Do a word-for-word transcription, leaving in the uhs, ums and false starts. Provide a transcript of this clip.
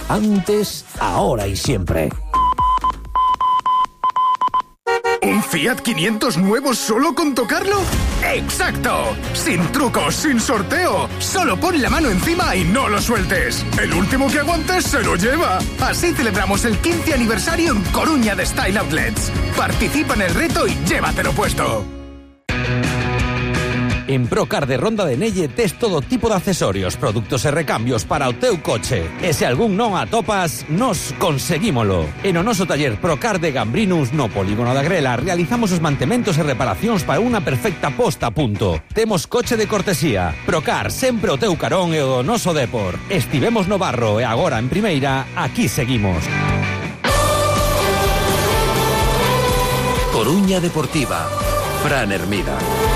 Antes, ahora y siempre. ¿Un Fiat quinientos nuevo solo con tocarlo? ¡Exacto! Sin trucos, sin sorteo. Solo pon la mano encima y no lo sueltes. El último que aguantes se lo lleva. Así celebramos el quince aniversario en Coruña de Style Outlets. Participa en el reto y llévatelo puesto. En Procar de Ronda de Nelle tes todo tipo de accesorios, productos e recambios para o teu coche. E se algún non atopas, nos conseguímolo. En o noso taller Procar de Gambrinus, no polígono da Grela, realizamos os mantementos e reparacións para unha perfecta posta a punto. Temos coche de cortesía. Procar, sempre o teu carón e o noso depor. Estivemos no Barro e agora en Primeira, aquí seguimos. Coruña Deportiva, Fran Hermida.